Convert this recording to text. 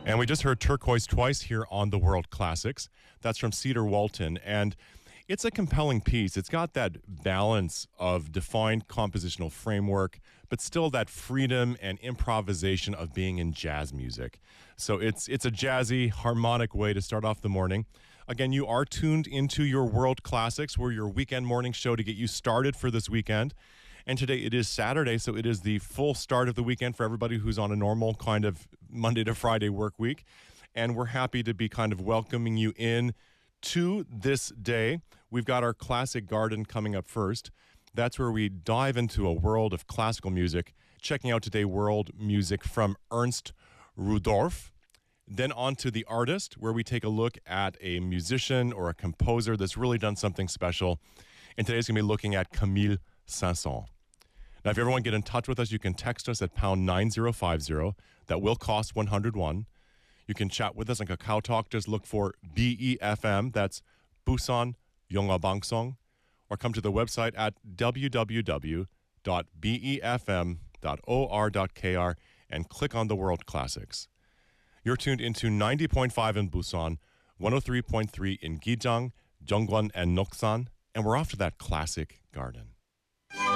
And we just heard Turquoise twice here on the World Classics. That's from Cedar Walton. And it's a compelling piece. It's got that balance of defined compositional framework, but still that freedom and improvisation of being in jazz music. So it's a jazzy, harmonic way to start off the morning. Again, you are tuned into your World Classics. We're your weekend morning show to get you started for this weekend. And today it is Saturday, so it is the full start of the weekend for everybody who's on a normal kind of Monday to Friday work week. And we're happy to be kind of welcoming you in to this day. We've got our Classic Garden coming up first. That's where we dive into a world of classical music, checking out today world music from Ernst Rudolph. Then on to The Artist, where we take a look at a musician or a composer that's really done something special. And today's going to be looking at Camille Saint-Saëns. Now, if you ever want to get in touch with us, you can text us at pound 9050. That will cost 101. You can chat with us on Kakao Talk. Just look for BEFM. That's Busan Yonga Bangsong. Or come to the website at www.befm.or.kr and click on the World Classics. You're tuned into 90.5 in Busan, 103.3 in Gijang, Jeongwon, and Noksan. And we're off to that Classic Garden.